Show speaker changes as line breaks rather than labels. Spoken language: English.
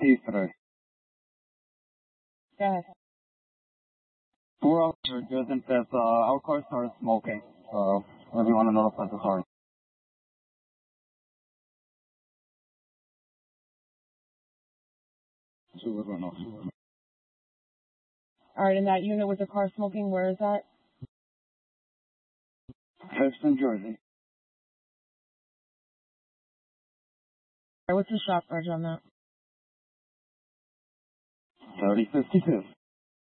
today.
Go ahead.
4 officers present that our car started smoking. What do you want to notify the car?
All right, in that unit with the car smoking, where is that?
Houston, Jersey.
All right, what's the shop charge on that?
3052.